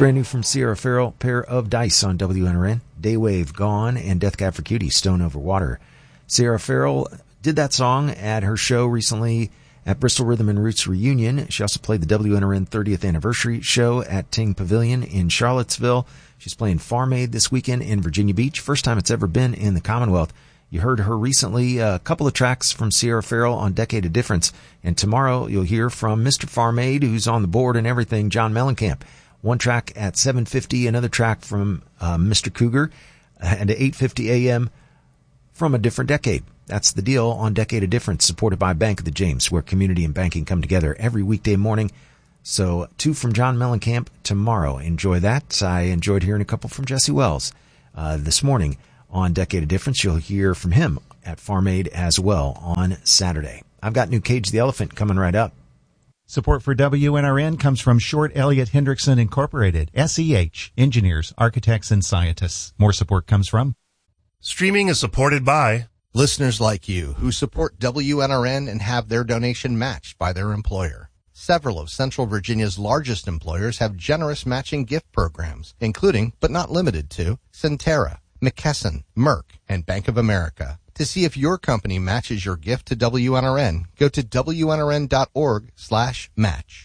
brand new from Sierra Farrell, Pair of Dice on WNRN. Daywave, Gone, and Death Cab for Cutie, Stone Over Water. Sierra Farrell did that song at her show recently at Bristol Rhythm and Roots Reunion. She also played the WNRN 30th anniversary show at Ting Pavilion in Charlottesville. She's playing Farm Aid this weekend in Virginia Beach. First time it's ever been in the Commonwealth. You heard her recently, a couple of tracks from Sierra Farrell on Decade of Difference. And tomorrow you'll hear from Mr. Farm Aid, who's on the board and everything, John Mellencamp. One track at 7:50, another track from Mr. Cougar, and at 8:50 a.m. from a different decade. That's the deal on Decade of Difference, supported by Bank of the James, where community and banking come together every weekday morning. So 2 from John Mellencamp tomorrow. Enjoy that. I enjoyed hearing a couple from Jesse Wells this morning on Decade of Difference. You'll hear from him at Farm Aid as well on Saturday. I've got new Cage the Elephant coming right up. Support for WNRN comes from Short Elliott Hendrickson Incorporated, SEH, engineers, architects, and scientists. More support comes from Streaming is supported by listeners like you who support WNRN and have their donation matched by their employer. Several of Central Virginia's largest employers have generous matching gift programs, including, but not limited to, Centera, McKesson, Merck, and Bank of America. To see if your company matches your gift to WNRN, go to WNRN.org/match.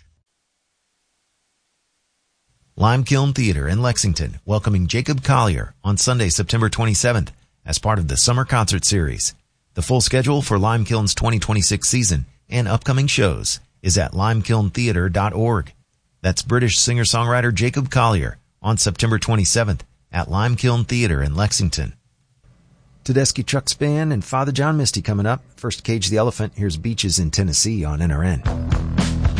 Limekiln Theater in Lexington, welcoming Jacob Collier on Sunday, September 27th, as part of the Summer Concert Series. The full schedule for Limekiln's 2026 season and upcoming shows is at limekilntheater.org. That's British singer-songwriter Jacob Collier on September 27th at Limekiln Theater in Lexington. Tedeschi Trucks Band and Father John Misty coming up. First, Cage the Elephant. Here's Beaches in Tennessee on NRN.